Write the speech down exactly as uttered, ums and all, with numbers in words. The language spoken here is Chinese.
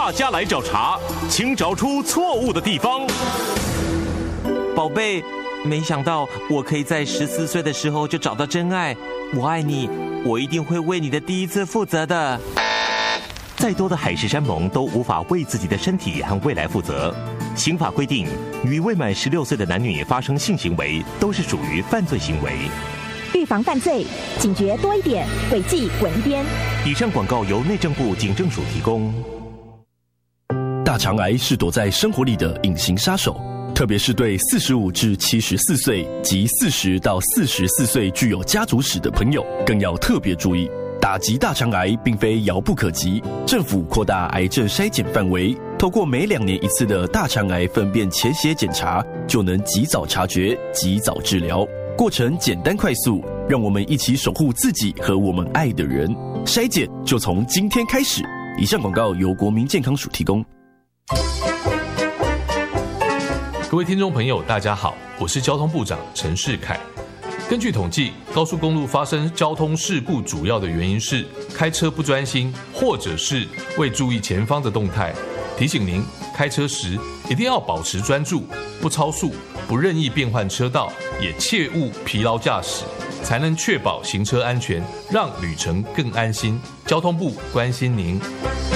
大家来找茬，请找出错误的地方。 宝贝，没想到我可以在十四岁的时候就找到真爱，我爱你，我一定会为你的第一次负责的。 再多的海誓山盟都无法为自己的身体和未来负责。刑法规定，与未满十六岁的男女发生性行为都是属于犯罪行为。 预防犯罪，警觉多一点，违纪滚一边。 以上广告由内政部警政署提供。 大肠癌是躲在生活里的隐形杀手，特别是对四十五至七十四岁及四十到四十四岁具有家族史的朋友，更要特别注意。打击大肠癌并非遥不可及，政府扩大癌症筛检范围，透过每两年一次的大肠癌粪便潜血检查，就能及早察觉、及早治疗，过程简单快速，让我们一起守护自己和我们爱的人。筛检就从今天开始。以上广告由国民健康署提供。 各位听众朋友，大家好，我是交通部长陈世凯。根据统计，高速公路发生交通事故主要的原因是开车不专心，或者是未注意前方的动态。提醒您，开车时一定要保持专注，不超速，不任意变换车道，也切勿疲劳驾驶，才能确保行车安全，让旅程更安心。交通部关心您。